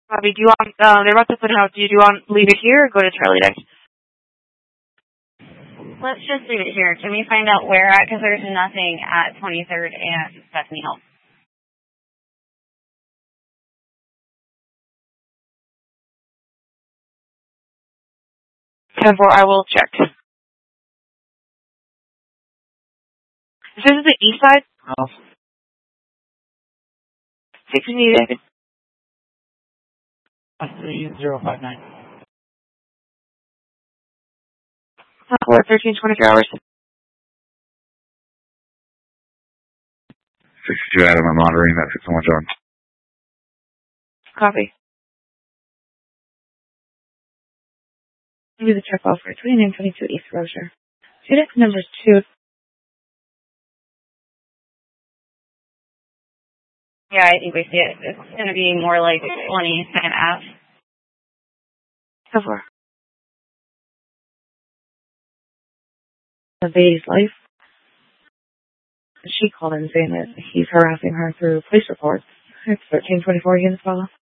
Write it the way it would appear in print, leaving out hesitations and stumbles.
Bobby, do you want, they're about to put it out. Do you want to leave it here or go to Charlie Day? Let's just leave it here. Can we find out where at? Because there's nothing at 23rd and Bethany Hill. I will check. This is the east side? Oh. 6 3059. Or 13, 24 hours. 62 Adam, I'm monitoring that 611 John. Copy. Do the check off for 2922 East Rocher. Unit number 2. Yeah, I think we see it. It's going to be more like 22nd Ave. So far. The baby's life. She called in saying that he's harassing her through police reports. It's 1324 units follow.